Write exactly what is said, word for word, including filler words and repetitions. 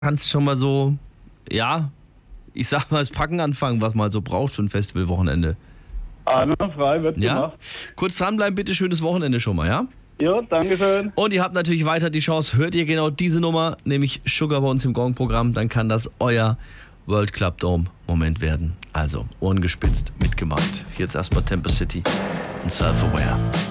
kannst schon mal so, ja, ich sag mal, das Packen anfangen, was man so braucht für ein Festivalwochenende. Frei wird Ja? gemacht. Kurz dranbleiben, bitte, schönes Wochenende schon mal, ja? Ja, danke schön. Und ihr habt natürlich weiter die Chance, hört ihr genau diese Nummer, nämlich Sugar bei uns im Gong-Programm, dann kann das euer World Club Dome Moment werden. Also, Ohren gespitzt, mitgemacht. Jetzt erstmal Tempo City und Self-Aware.